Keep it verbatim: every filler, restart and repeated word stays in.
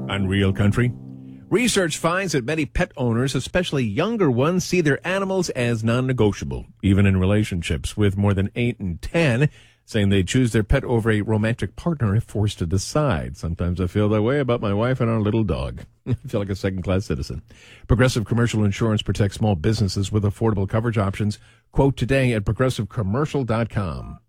on Real Country. Research finds that many pet owners, especially younger ones, see their animals as non-negotiable, even in relationships, with more than eight in ten saying they choose their pet over a romantic partner if forced to decide. Sometimes I feel that way about my wife and our little dog. I feel like a second-class citizen. Progressive Commercial Insurance protects small businesses with affordable coverage options. Quote today at progressive commercial dot com.